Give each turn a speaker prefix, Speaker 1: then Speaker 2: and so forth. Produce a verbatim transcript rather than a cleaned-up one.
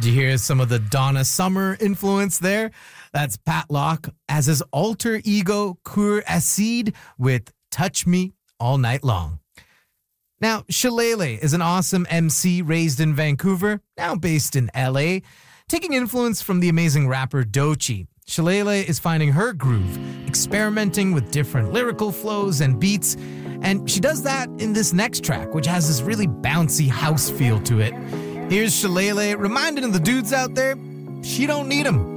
Speaker 1: Did you hear some of the Donna Summer influence there? That's Pat Locke as his alter ego Cour Acide with Touch Me All Night Long. Now, Shillelagh is an awesome M C raised in Vancouver, now based in L A. Taking influence from the amazing rapper Doechii, Shillelagh is finding her groove, experimenting with different lyrical flows and beats, and she does that in this next track, which has this really bouncy house feel to it. Here's Shillelagh reminding the dudes out there, she don't need them.